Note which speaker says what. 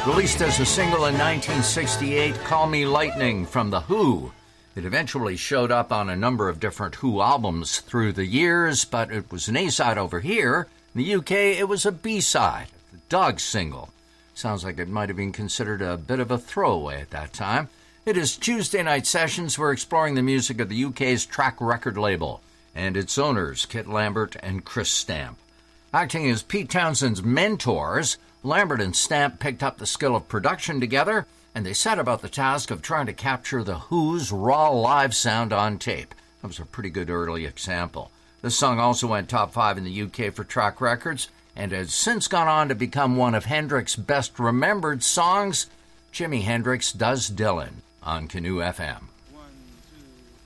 Speaker 1: Released as a single in 1968, Call Me Lightning from The Who. It eventually showed up on a number of different Who albums through the years, but it was an A-side over here. In the UK, it was a B-side, the Dogs single. Sounds like it might have been considered a bit of a throwaway at that time. It is Tuesday Night Sessions. We're exploring the music of the UK's Track record label and its owners, Kit Lambert and Chris Stamp. Acting as Pete Townshend's mentors, Lambert and Stamp picked up the skill of production together, and they set about the task of trying to capture the Who's raw live sound on tape. That was a pretty good early example. This song also went top 5 in the UK for Track Records, and has since gone on to become one of Hendrix' best remembered songs. Jimi Hendrix Does Dylan on Canoe FM.